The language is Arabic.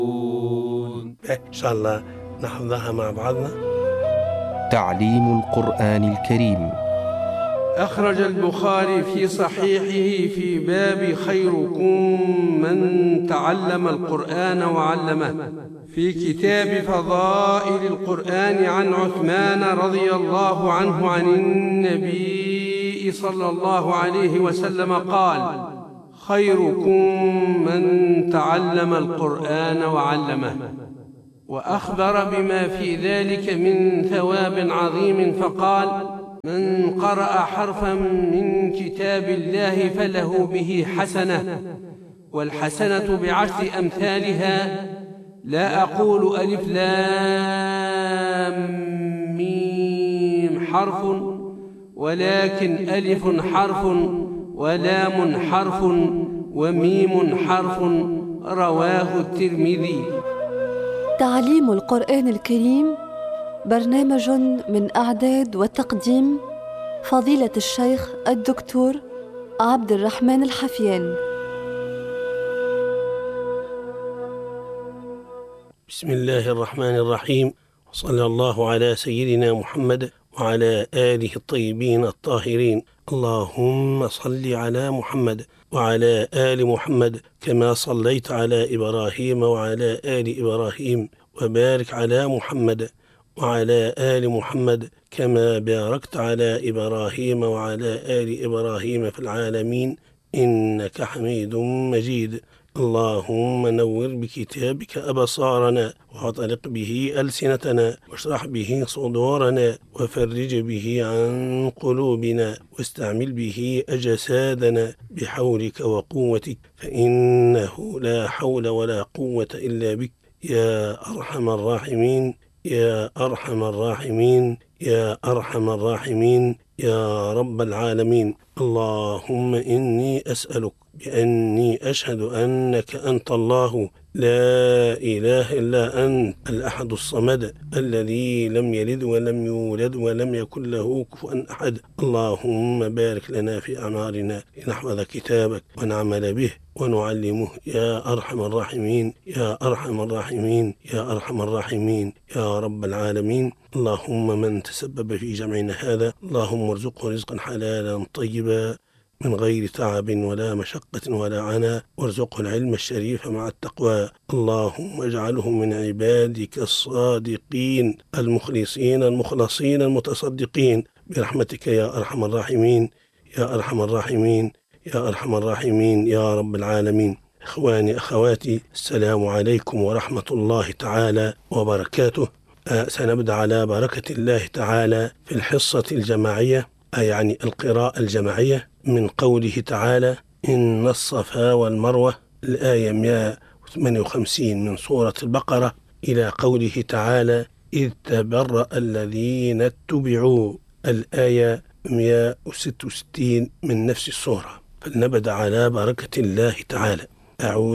إن شاء الله نحفظها مع بعضنا. تعليم القرآن الكريم. أخرج البخاري في صحيحه في باب خيركم من تعلم القرآن وعلمه في كتاب فضائل القرآن عن عثمان رضي الله عنه عن النبي صلى الله عليه وسلم قال: خيركم من تعلم القرآن وعلمه. وأخبر بما في ذلك من ثواب عظيم فقال: من قرأ حرفا من كتاب الله فله به حسنة، والحسنة بعشر أمثالها، لا أقول ألف لام ميم حرف، ولكن ألف حرف ولام حرف وميم حرف. رواه الترمذي. تعليم القرآن الكريم برنامج من إعداد وتقديم فضيلة الشيخ الدكتور عبد الرحمن الحفيان. بسم الله الرحمن الرحيم، وصلى الله على سيدنا محمد وعلى آله الطيبين الطاهرين. اللهم صل على محمد وعلى آل محمد كما صليت على إبراهيم وعلى آل إبراهيم، وبارك على محمد وعلى آل محمد كما باركت على إبراهيم وعلى آل إبراهيم في العالمين إنك حميد مجيد. اللهم نور بكتابك أبصارنا، وأطلق به ألسنتنا، واشرح به صدورنا، وفرج به عن قلوبنا، واستعمل به أجسادنا بحولك وقوتك، فإنه لا حول ولا قوة إلا بك يا أرحم الراحمين، يا أرحم الراحمين، يا أرحم الراحمين، يا رب العالمين. اللهم إني أسألك بأني أشهد أنك أنت الله لا إله إلا أنت الأحد الصمد الذي لم يلد ولم يولد ولم يكن له كفوا أحد. اللهم بارك لنا في أعمارنا لنحفظ كتابك ونعمل به ونعلمه يا أرحم الراحمين، يا أرحم الراحمين، يا أرحم الراحمين، يا رب العالمين. اللهم من تسبب في جمعنا هذا اللهم ارزقه رزقا حلالا طيبا من غير تعب ولا مشقة ولا عناء، وارزقه العلم الشريف مع التقوى. اللهم اجعله من عبادك الصادقين المخلصين المخلصين المتصدقين برحمتك يا أرحم الراحمين، يا أرحم الراحمين، يا أرحم الراحمين، يا رب العالمين. إخواني أخواتي، السلام عليكم ورحمة الله تعالى وبركاته. سنبدأ على بركة الله تعالى في الحصة الجماعية، يعني القراءة الجماعية، من قوله تعالى: إن الصفا والمروة، الآية 158 من سورة البقرة، إلى قوله تعالى: إذ تبرأ الذين اتبعوا، الآية 166 من نفس السورة. فلنبدأ على بركة الله تعالى. أعوذ